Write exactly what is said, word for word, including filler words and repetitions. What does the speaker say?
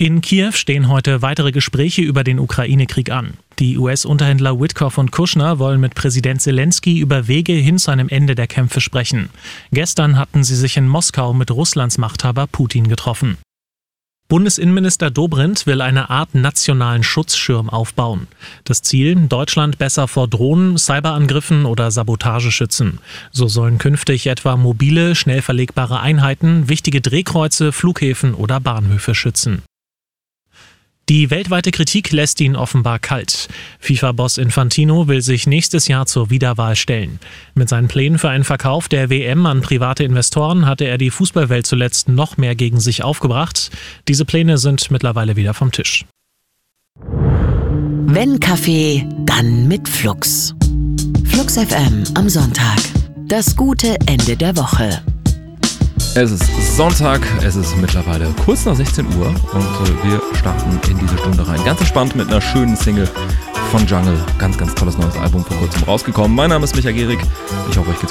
In Kiew stehen heute weitere Gespräche über den Ukraine-Krieg an. Die U S-Unterhändler Witkoff und Kushner wollen mit Präsident Zelensky über Wege hin zu einem Ende der Kämpfe sprechen. Gestern hatten sie sich in Moskau mit Russlands Machthaber Putin getroffen. Bundesinnenminister Dobrindt will eine Art nationalen Schutzschirm aufbauen. Das Ziel: Deutschland besser vor Drohnen, Cyberangriffen oder Sabotage schützen. So sollen künftig etwa mobile, schnell verlegbare Einheiten wichtige Drehkreuze, Flughäfen oder Bahnhöfe schützen. Die weltweite Kritik lässt ihn offenbar kalt. FIFA-Boss Infantino will sich nächstes Jahr zur Wiederwahl stellen. Mit seinen Plänen für einen Verkauf der W M an private Investoren hatte er die Fußballwelt zuletzt noch mehr gegen sich aufgebracht. Diese Pläne sind mittlerweile wieder vom Tisch. Wenn Kaffee, dann mit Flux. Flux F M am Sonntag. Das gute Ende der Woche. Es ist Sonntag, es ist mittlerweile kurz nach sechzehn Uhr und äh, wir starten in diese Stunde rein. Ganz entspannt mit einer schönen Single von Jungle. Ganz, ganz tolles neues Album vor kurzem rausgekommen. Mein Name ist Micha Gehrig. Ich hoffe, euch geht's